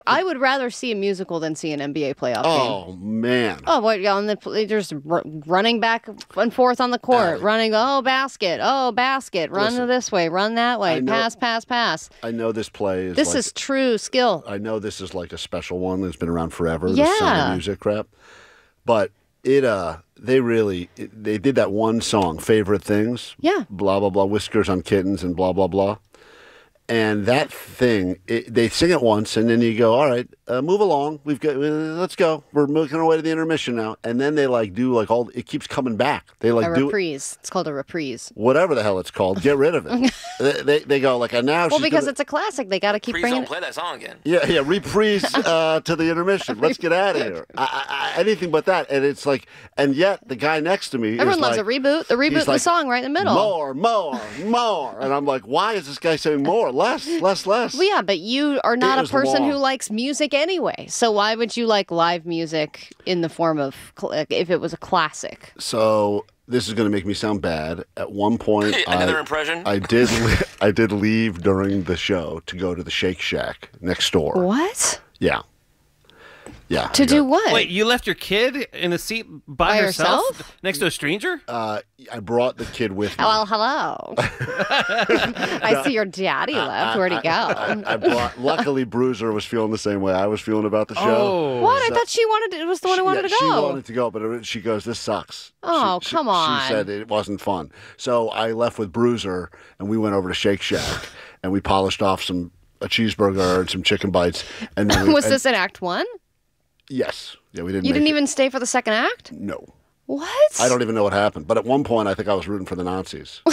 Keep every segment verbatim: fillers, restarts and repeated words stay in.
I would rather see a musical than see an N B A playoff oh, game. Oh, man. Oh, what? On the, they're just r- running back and forth on the court, uh, running, oh, basket, oh, basket, run listen, this way, run that way, know, pass, pass, pass. I know this play is This like, is true skill. I know this is like a special one that's been around forever, yeah. the Sound of Music crap. But it, uh, they really, it, they did that one song, Favorite Things. Yeah. Blah, blah, blah, Whiskers on Kittens and blah, blah, blah. And that thing, it, they sing it once, and then you go, all right, uh, move along. We've got, uh, let's go. We're moving our way to the intermission now. And then they like do like all, it keeps coming back. They like a do reprise. It's called a reprise. Whatever the hell it's called, get rid of it. they, they they go like, and now. Well, she's because gonna, it's a classic, they got to keep Reprise bringing. Don't play that song again. Yeah, yeah, reprise uh, to the intermission. Let's get out of here. I, I, anything but that, and it's like, and yet the guy next to me. Everyone is loves like, a reboot. The reboot, the like, song right in the middle. More, more, more, and I'm like, why is this guy saying more, less, less, less? Well, yeah, but you are not It a person long. who likes music anyway. So why would you like live music in the form of cl- if it was a classic? So this is going to make me sound bad. At one point, another I, impression. I did. I did leave during the show to go to the Shake Shack next door. What? Yeah. Yeah. To do what? Wait, you left your kid in a seat by, By herself, herself? next to a stranger? Uh, I brought the kid with me. Well, hello. I see your daddy left. Where'd he go? I, I brought. Luckily, Bruiser was feeling the same way I was feeling about the show. Oh. What? So- I thought she wanted to, it was the one who wanted yeah, to She go. wanted to go, but it- she goes, "This sucks." Oh, She- she- come on. She said it wasn't fun. So I left with Bruiser, and we went over to Shake Shack, and we polished off some a cheeseburger and some chicken bites. And then we, Was and- this in Act One? Yes. Yeah, we didn't. You make didn't it. even stay for the second act? No. What? I don't even know what happened. But at one point, I think I was rooting for the Nazis.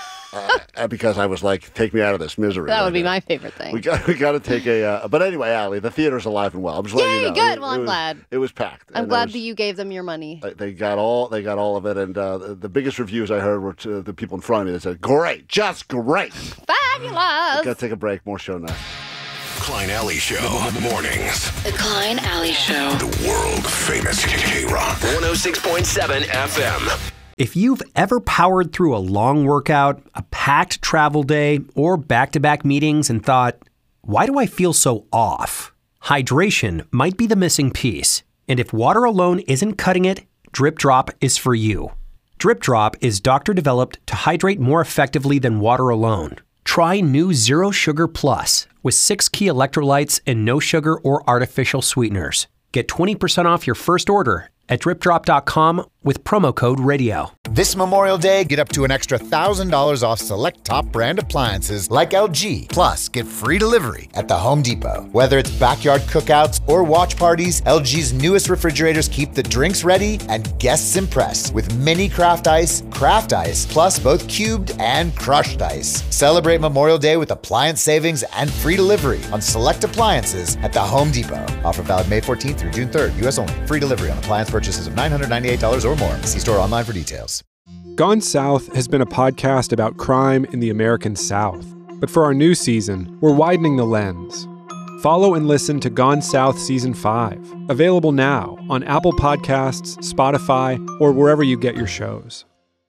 uh, because I was like, take me out of this misery. That right would be now. my favorite thing. We got we got to take a. Uh, but anyway, Allie, the theater's alive and well. I'm just letting Yay, you know. good. It- Well, it I'm was- glad. It was packed. I'm and glad it was- that you gave them your money. They- They got all they got all of it, and uh, the, the biggest reviews I heard were to the people in front of me that said, "Great, just great." Fabulous. We got to take a break. More show next. Klein Alley Show mornings. The Klein Alley Show. The world famous K-Rock. one oh six point seven F M. If you've ever powered through a long workout, a packed travel day, or back-to-back meetings and thought, why do I feel so off? Hydration might be the missing piece. And if water alone isn't cutting it, Drip Drop is for you. Drip Drop is doctor-developed to hydrate more effectively than water alone. Try new Zero Sugar Plus with six key electrolytes and no sugar or artificial sweeteners. Get twenty percent off your first order at drip drop dot com with promo code radio. This Memorial Day, get up to an extra one thousand dollars off select top brand appliances like L G. Plus, get free delivery at the Home Depot. Whether it's backyard cookouts or watch parties, L G's newest refrigerators keep the drinks ready and guests impressed with mini craft ice, craft ice, plus both cubed and crushed ice. Celebrate Memorial Day with appliance savings and free delivery on select appliances at the Home Depot. Offer valid May fourteenth through June third, U S only. Free delivery on appliance purchases of nine hundred ninety-eight dollars or more. See store online for details. Gone South has been a podcast about crime in the American South. But for our new season, we're widening the lens. Follow and listen to Gone South Season five, available now on Apple Podcasts, Spotify, or wherever you get your shows.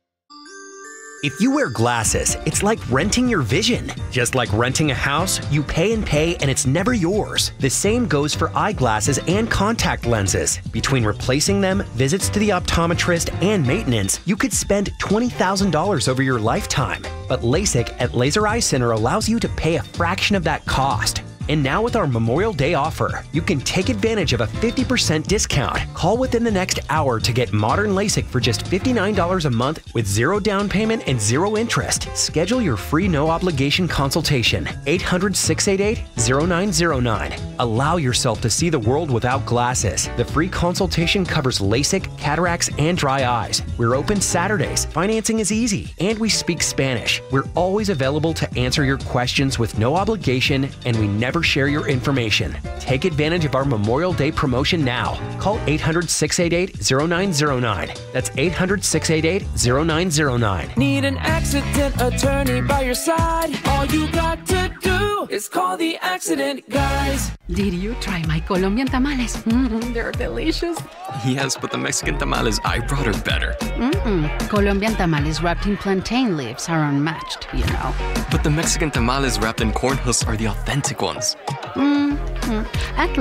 If you wear glasses, it's like renting your vision. Just like renting a house, you pay and pay and it's never yours. The same goes for eyeglasses and contact lenses. Between replacing them, visits to the optometrist, and maintenance, you could spend twenty thousand dollars over your lifetime. But LASIK at Laser Eye Center allows you to pay a fraction of that cost. And now with our Memorial Day offer, you can take advantage of a fifty percent discount. Call within the next hour to get modern LASIK for just fifty-nine dollars a month with zero down payment and zero interest. Schedule your free no-obligation consultation. eight hundred, six eight eight, zero nine zero nine. Allow yourself to see the world without glasses. The free consultation covers LASIK, cataracts, and dry eyes. We're open Saturdays. Financing is easy. And we speak Spanish. We're always available to answer your questions with no obligation, and we never share your information. Take advantage of our Memorial Day promotion now. Call eight hundred, six eight eight, zero nine zero nine. That's eight hundred, six eight eight, zero nine zero nine. Need an accident attorney by your side? All you got to do is call the accident guys. Did you try my Colombian tamales? Mm, they're delicious. Yes, but the Mexican tamales I brought are better. Mm-mm. Colombian tamales wrapped in plantain leaves are unmatched, you know. But the Mexican tamales wrapped in corn husks are the authentic ones. Mm-mm. At